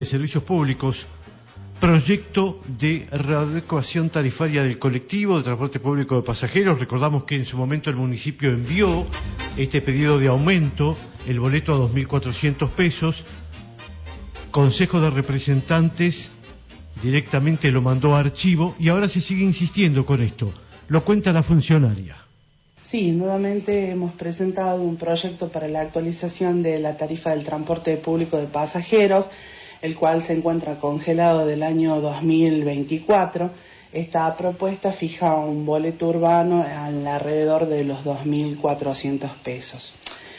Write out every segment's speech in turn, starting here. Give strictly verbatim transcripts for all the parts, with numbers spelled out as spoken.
de Servicios Públicos, proyecto de readecuación tarifaria del colectivo de transporte público de pasajeros. Recordamos que en su momento el municipio envió este pedido de aumento, el boleto a dos mil cuatrocientos pesos. Consejo de Representantes directamente lo mandó a archivo y ahora se sigue insistiendo con esto. Lo cuenta la funcionaria. Sí, nuevamente hemos presentado un proyecto para la actualización de la tarifa del transporte público de pasajeros, el cual se encuentra congelado del año dos mil veinticuatro. Esta propuesta fija un boleto urbano alrededor de los dos mil cuatrocientos pesos.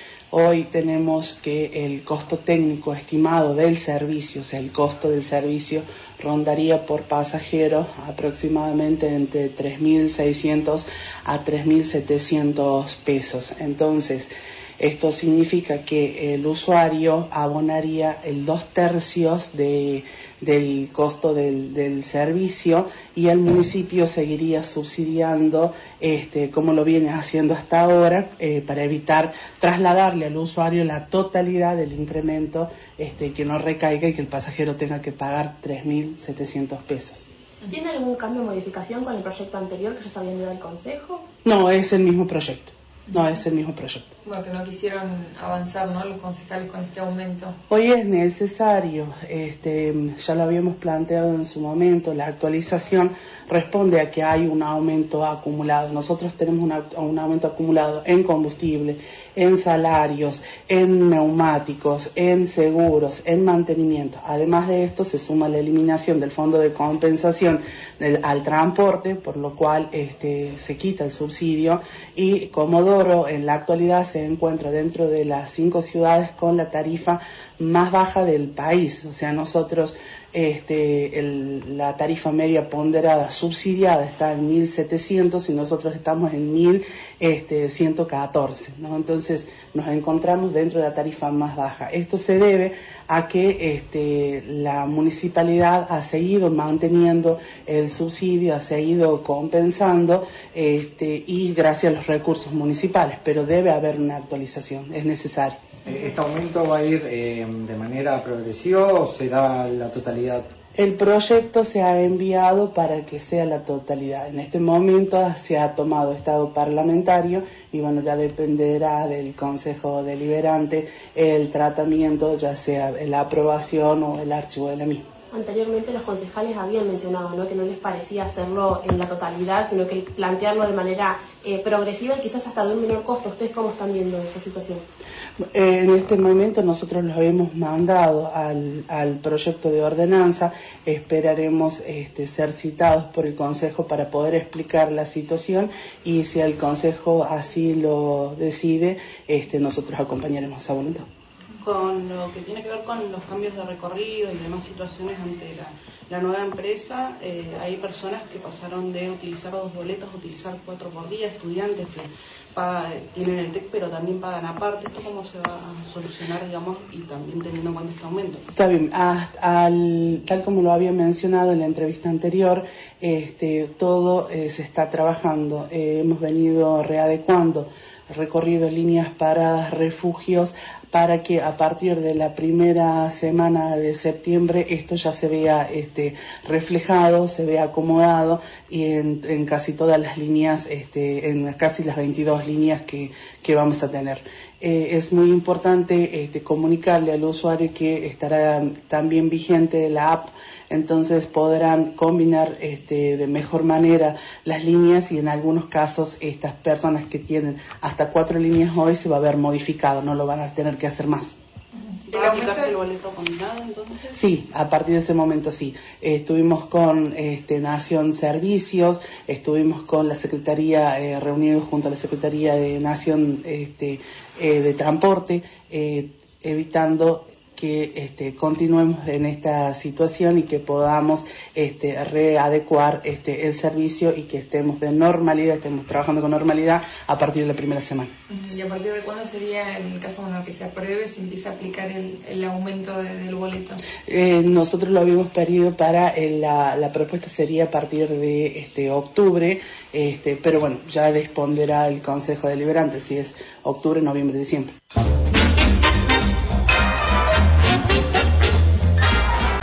Hoy tenemos que el costo técnico estimado del servicio, o sea, el costo del servicio rondaría por pasajero aproximadamente entre tres mil seiscientos a tres mil setecientos pesos. Entonces, esto significa que el usuario abonaría el dos tercios de, del costo del, del servicio y el municipio seguiría subsidiando, este, como lo viene haciendo hasta ahora, eh, para evitar trasladarle al usuario la totalidad del incremento, este, que no recaiga y que el pasajero tenga que pagar tres mil setecientos pesos. ¿Tiene algún cambio o modificación con el proyecto anterior que ya se había enviado al Consejo? No, es el mismo proyecto. No, es el mismo proyecto. Bueno, que no quisieron avanzar, ¿no?, los concejales con este aumento. Hoy es necesario, este, ya lo habíamos planteado en su momento, la actualización responde a que hay un aumento acumulado. Nosotros tenemos una, un aumento acumulado en combustible, en salarios, en neumáticos, en seguros, en mantenimiento. Además de esto se suma la eliminación del fondo de compensación del, al transporte, por lo cual este, se quita el subsidio, y Comodoro en la actualidad se encuentra dentro de las cinco ciudades con la tarifa más baja del país. O sea, nosotros este, el, la tarifa media ponderada subsidiada está en mil setecientos y nosotros estamos en mil ciento catorce, ¿no? Entonces nos encontramos dentro de la tarifa más baja. Esto se debe a que este, la municipalidad ha seguido manteniendo el subsidio, ha seguido compensando este, y gracias a los recursos municipales, pero debe haber una actualización, es necesario. ¿Este aumento va a ir eh, de manera progresiva o será la totalidad? El proyecto se ha enviado para que sea la totalidad. En este momento se ha tomado estado parlamentario y bueno, ya dependerá del Consejo Deliberante el tratamiento, ya sea la aprobación o el archivo de la misma. Anteriormente los concejales habían mencionado, ¿no?, que no les parecía hacerlo en la totalidad, sino que plantearlo de manera eh, progresiva y quizás hasta de un menor costo. ¿Ustedes cómo están viendo esta situación? Eh, en este momento nosotros lo hemos mandado al, al proyecto de ordenanza. Esperaremos este, ser citados por el Consejo para poder explicar la situación y si el Consejo así lo decide, este, nosotros acompañaremos esa voluntad. Con lo que tiene que ver con los cambios de recorrido y demás situaciones ante la, la nueva empresa, eh, hay personas que pasaron de utilizar dos boletos a utilizar cuatro por día, estudiantes que paga, tienen el T E C pero también pagan aparte. ¿Esto cómo se va a solucionar, digamos, y también teniendo en cuenta este aumento? Está bien, a, al, tal como lo había mencionado en la entrevista anterior, este, todo eh, se está trabajando. Eh, hemos venido readecuando recorrido, líneas, paradas, refugios, para que a partir de la primera semana de septiembre esto ya se vea este, reflejado, se vea acomodado y en, en casi todas las líneas, este, en casi las veintidós líneas que, que vamos a tener. Eh, es muy importante este, comunicarle al usuario que estará también vigente la app, entonces podrán combinar este, de mejor manera las líneas y en algunos casos estas personas que tienen hasta cuatro líneas hoy se va a ver modificado, no lo van a tener que hacer más. ¿Va a aplicarse el boleto combinado entonces? Sí, a partir de ese momento sí. Eh, estuvimos con este, Nación Servicios, estuvimos con la Secretaría, eh, reunidos junto a la Secretaría de Nación este, eh, de Transporte, eh, evitando que este, continuemos en esta situación y que podamos este, readecuar este, el servicio y que estemos de normalidad, estemos trabajando con normalidad a partir de la primera semana. ¿Y a partir de cuándo sería, en el caso bueno, que se apruebe, se empieza a aplicar el, el aumento de, del boleto? Eh, nosotros lo habíamos pedido para, el, la, la propuesta sería a partir de este, octubre, este, pero bueno, ya responderá el Consejo Deliberante si es octubre, noviembre, diciembre.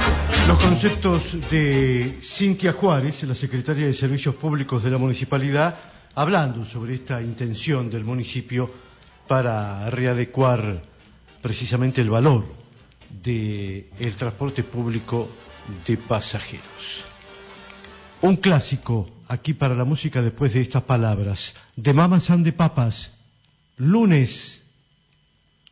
conceptos de Cintia Juárez, la secretaria de Servicios Públicos de la Municipalidad, hablando sobre esta intención del municipio para readecuar precisamente el valor del transporte público de pasajeros. Un clásico aquí para la música después de estas palabras, de Mamas and the Papas, Lunes